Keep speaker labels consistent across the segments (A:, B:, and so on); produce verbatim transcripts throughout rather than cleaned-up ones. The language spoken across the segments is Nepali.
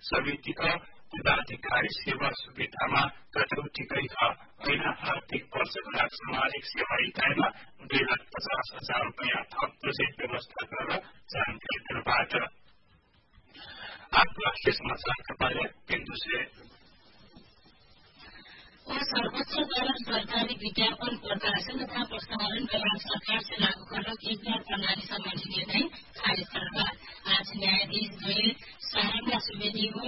A: समितिका पदाधिकारी सेवा सुविधामा कटौतीकै छ। ऐन आर्थिक वर्षका सामाजिक सेवा इकाइमा दुई लाख पचास हजार रुपियाँ थप प्रोजेक्ट व्यवस्था गरेर जानकारी दिनबाट। राष्ट्रिय समाचार तपाईँले बिन्दु से
B: सर्वोच्चद्वारा सरकारी विज्ञापन प्रकाशन तथा प्रसारण दौरान सरकार से लागू कर एक बार प्रणाली संबंधी निर्णय खारिज करना। आज न्यायाधीश द्वय सारंगा सुवेदी को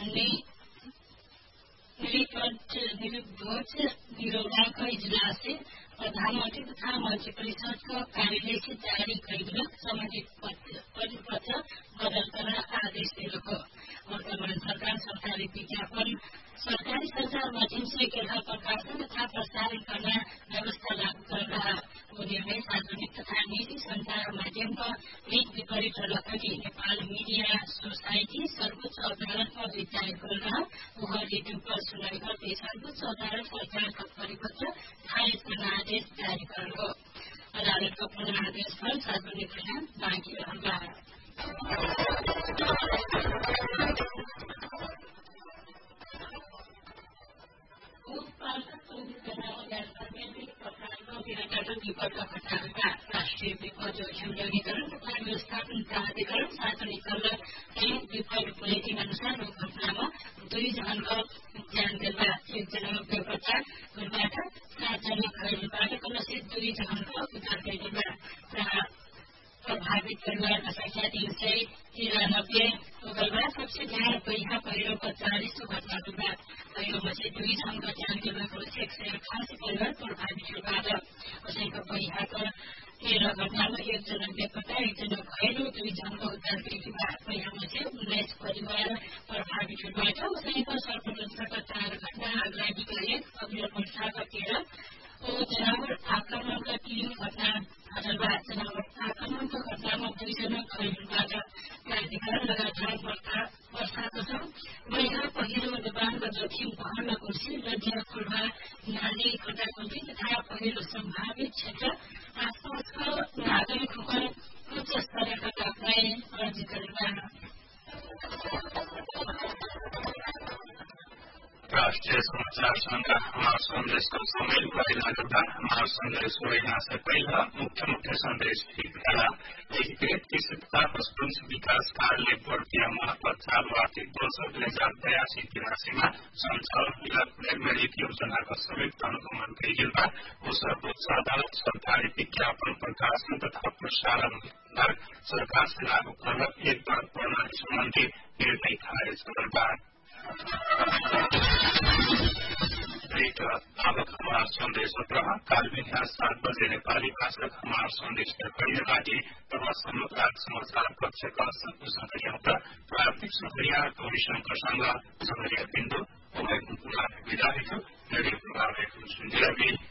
B: निरपेक्ष निरोधक इजलास से प्रधानमंत्री तथा मंत्रिपरिषद को कार्यालय से जारी करेगा संबंधित परिपत्र बदल कर आदेश दिएको। वर्तमान सरकार सरकारी विज्ञापन सरकारी संचार माध्यम से केवल प्रकाशन तथा प्रसारण करना व्यवस्था लागू कर रहा। वो निर्णय सार्वजनिक तथा निजी संचार माध्यम का एक विपरीत लखटी नेपाल मीडिया सोसाइटी सर्वोच्च अदालत में विचार कर रहा। वह यूट्यूब पर सुनाई करते सर्वोच्च अदालत सरकार का परिपत्र खारिज करना आदेश जारी करेगा। अदालत का पूर्ण आदेश पर सार्वजनिक रहना बाकी रहेगा। राष्ट्रिय विपद संलग्नीकरण तथा व्यवस्थापन प्राधिकरण सार्वजनिक विपद बुलेटिन अनुसार घटनामा दुई जनाको ज्यान गेलबा एकजना बेपत्ता गुलबाट सातजना घाइतेबाट कलसित दुई जनाको उद्धार गरिएबा। प्रभावित परिवार का संख्या तीन सय तिरानब्बे गलबा सबसे ज्यादा पहिला पहिरो को चालीस घटना हुआ। पहिरो में से दुई जन का ज्यान गेलबा एक सय अठासी परिवार प्रभावित हुआ। उसैको पहिला का तेह्र घटना में एक जना बेपत्ता एकजना घाइते दुई जन का उद्धार गरिएबा। पहिला में से उन्नाइस परिवार प्रभावित हुआ। उसैको सर्वप्रथम का चार घटना अग्राधी का एक अग्लो वर्षा का तेह्र जनावर आक्रमण का तीन घटना हजार जनावर आक्रमण का घटना में दुईजना घाइतेबाट प्राधिकरण लगातार वर्षाको छ। महिला पहिरो दबावको जोखिम बहन कोशी नदिया खोला नाली खड्डाखुल्टी तथा पहिरो सम्भावित क्षेत्र आसपासको नागरिकहरूको उच्च स्तरका तापलाई अर्जी गरेका।
A: राष्ट्रिय समाचार संघ हमार संदेश को समय पहिला गर्दा हमार संदेश होइना से पहिला मुख्य मुख्य संदेश ठीक था। एकीकृत कृषि तथा पशुपंछ विकास कार्यालय बर्दिया मार्फत चालू आर्थिक वर्ष दुई हजार बयासी तिरासी में संचालन मिलित योजना का संयुक्त अनुगमन गरिएबा। सर्वोच्च अदालत सरकारी विज्ञापन प्रकाशन तथा प्रसारण सरकार से लागू कर एक बार प्रणाली संबंधी निर्णय खारिज करेगा। अब हमार संदेश काल बिहान सात बजे नेपाली भाषा हमार संदेश कहिले लागि तबसम्म समाचार कक्षका संकलित प्राप्तिक संक्रिया गौरीशंकरसँग संक्रिया बिन्दु विदा हुन्छु। रेडियो प्रभाव सुनिरहनु